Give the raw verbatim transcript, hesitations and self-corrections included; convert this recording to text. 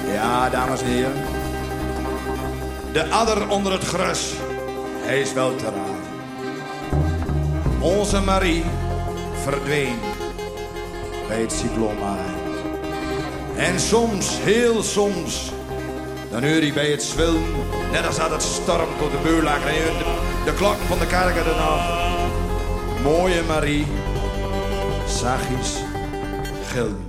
Ja, dames en heren. De adder onder het gras, hij is wel te raar. Onze Marie verdween bij het cycloonmaai. En soms, heel soms, dan hoor hij bij het zwillen, net als dat het stormt door de beurlaag, en de, de klok van de kerk erna. Mooie Marie, zachtjes gillen.